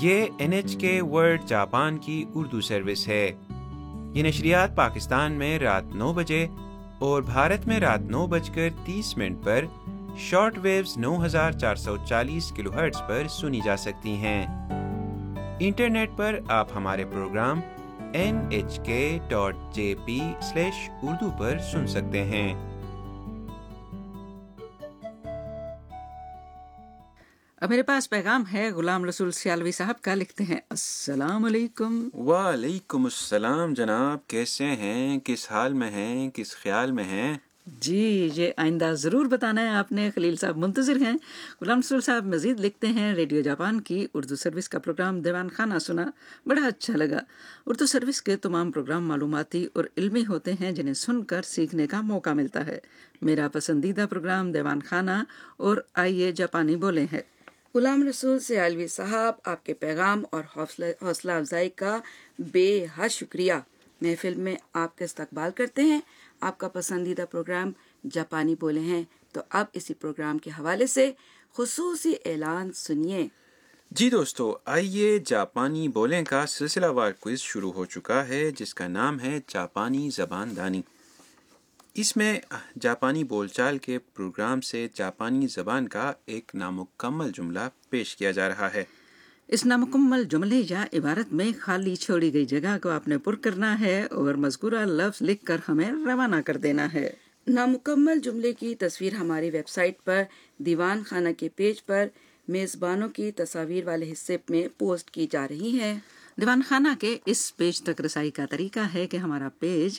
یہ NHK world Japan کی Urdu service ہے۔ یہ نشریات پاکستان میں رات 9 بجے اور بھارت میں رات 9:30 پر شارٹ ویوز 9440 کلو ہرٹز پر سنی جا سکتی ہیں۔ انٹرنیٹ پر آپ ہمارے پروگرام nhk.jp/urdu پر سن سکتے ہیں۔ اب میرے پاس پیغام ہے غلام رسول سیالوی صاحب کا، لکھتے ہیں السلام علیکم۔ وعلیکم السلام جناب، کیسے ہیں؟ کس حال میں ہیں؟ کس خیال میں ہیں؟ جی یہ آئندہ ضرور بتانا ہے آپ نے، خلیل صاحب منتظر ہیں۔ غلام رسول صاحب مزید لکھتے ہیں ریڈیو جاپان کی اردو سروس کا پروگرام دیوان خانہ سنا، بڑا اچھا لگا۔ اردو سروس کے تمام پروگرام معلوماتی اور علمی ہوتے ہیں جنہیں سن کر سیکھنے کا موقع ملتا ہے۔ میرا پسندیدہ پروگرام دیوان خانہ اور آئیے جاپانی بولیں ہے۔ غلام رسول سیالوی صاحب، آپ کے پیغام اور حوصلہ افزائی کا بے حد شکریہ۔ محفل میں آپ کا استقبال کرتے ہیں۔ آپ کا پسندیدہ پروگرام جاپانی بولے ہیں، تو اب اسی پروگرام کے حوالے سے خصوصی اعلان سنیے۔ جی دوستو، آئیے جاپانی بولیں کا سلسلہ وار کوئز شروع ہو چکا ہے، جس کا نام ہے جاپانی زبان دانی۔ اس میں جاپانی بول چال کے پروگرام سے جاپانی زبان کا ایک نامکمل جملہ پیش کیا جا رہا ہے۔ اس نامکمل جملے یا عبارت میں خالی چھوڑی گئی جگہ کو آپ نے پر کرنا ہے اور مذکورہ لفظ لکھ کر ہمیں روانہ کر دینا ہے۔ نامکمل جملے کی تصویر ہماری ویب سائٹ پر دیوان خانہ کے پیج پر میزبانوں کی تصاویر والے حصے میں پوسٹ کی جا رہی ہے۔ دیوان خانہ کے اس پیج تک رسائی کا طریقہ ہے کہ ہمارا پیج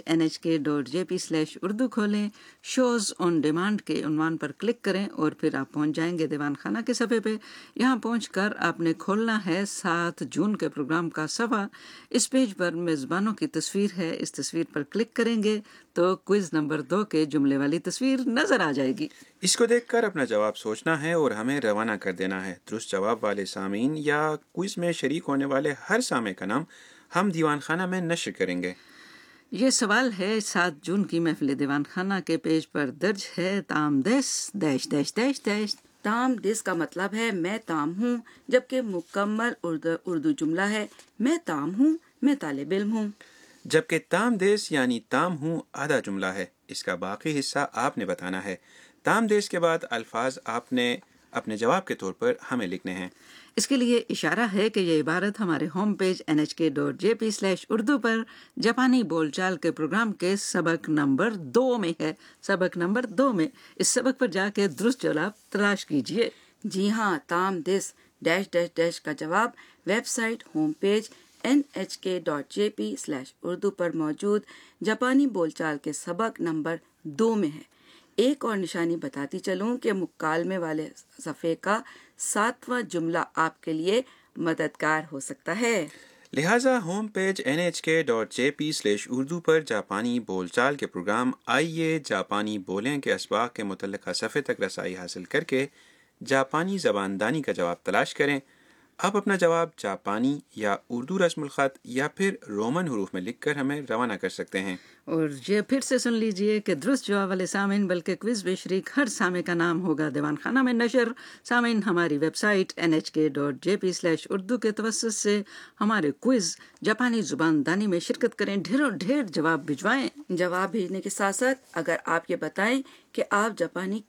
nhk.jp/urdu کھولیں، شوز آن ڈیمانڈ کے عنوان پر کلک کریں اور پھر آپ پہنچ جائیں گے دیوان خانہ کے صفحے پہ۔ یہاں پہنچ کر آپ نے کھولنا ہے 7 جون کے پروگرام کا صفحہ۔ اس پیج پر میزبانوں کی تصویر ہے، اس تصویر پر کلک کریں گے تو کوئز نمبر 2 کے جملے والی تصویر نظر آ جائے گی۔ اس کو دیکھ کر اپنا جواب سوچنا ہے اور ہمیں روانہ کر دینا ہے۔ درست جواب والے سامعین یا کوئز میں شریک ہونے والے ہر سامع کا نام ہم دیوان خانہ میں نشر کریں گے۔ یہ سوال ہے 7 جون کی محفل دیوان خانہ کے پیج پر درج ہے۔ تام دیس ڈیش ڈیش ڈیش ڈیش۔ تام دیس کا مطلب ہے میں تام ہوں، جبکہ مکمل اردو جملہ ہے میں تام ہوں، میں طالب علم ہوں۔ جبکہ تام دیس یعنی تام ہوں آدھا جملہ ہے، اس کا باقی حصہ آپ نے بتانا ہے۔ تام دیس کے بعد الفاظ آپ نے اپنے جواب کے طور پر ہمیں لکھنے ہیں۔ اس کے لیے اشارہ ہے کہ یہ عبارت ہمارے ہوم پیج nhk.jp/urdu پر جاپانی بول چال کے پروگرام کے سبق نمبر 2 میں ہے۔ سبق نمبر 2 میں اس سبق پر جا کے درست جواب تلاش کیجئے۔ جی ہاں، تام دیس ڈیش ڈیش ڈیش کا جواب web site home page nhk.jp/urdu پر موجود جاپانی بول چال کے سبق نمبر 2 میں ہے۔ ایک اور نشانی بتاتی چلوں کہ مکالمے والے صفحے کا 7واں جملہ آپ کے لیے مددگار ہو سکتا ہے۔ لہٰذا ہوم پیج nhk.jp/urdu پر جاپانی بول چال کے پروگرام آئیے جاپانی بولیں کے اسباق کے متعلقہ صفحے تک رسائی حاصل کر کے جاپانی زبان دانی کا جواب تلاش کریں۔ آپ اپنا جواب جاپانی یا اردو رسم الخط یا پھر رومن حروف میں لکھ کر ہمیں روانہ کر سکتے ہیں۔ اور یہ پھر سے سن لیجئے کہ درست جواب والے سامعین بلکہ کوئز میں شریک ہر سامع کا نام ہوگا دیوان خانہ میں نشر۔ سامعین ہماری ویب سائٹ nhk.jp/urdu کے توسط سے ہمارے کوئز جاپانی زبان دانی میں شرکت کریں، ڈھیروں ڈھیر جواب بھجوائیں۔ جواب بھیجنے کے ساتھ ساتھ اگر آپ یہ بتائیں کہ آپ جاپانی